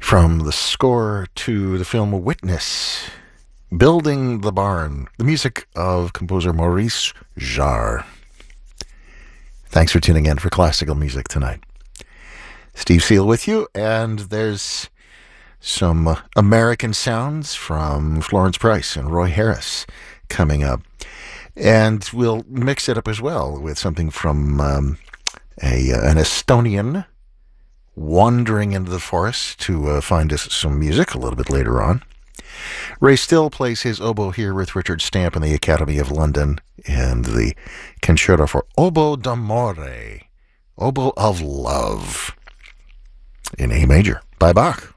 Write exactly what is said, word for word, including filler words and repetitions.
From the score to the film Witness, Building the Barn, the music of composer Maurice Jarre. Thanks for tuning in for classical music tonight. Steve Seal with you, and there's some American sounds from Florence Price and Roy Harris coming up. And we'll mix it up as well with something from um, a uh, an Estonian wandering into the forest to uh, find us some music a little bit later on. Ray Still plays his oboe here with Richard Stamp in the Academy of London and the Concerto for Oboe d'Amore, Oboe of Love, in A major by Bach.